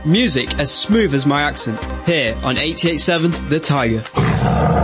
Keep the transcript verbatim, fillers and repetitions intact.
Music as smooth as my accent, here on eighty-eight point seven The Tiger.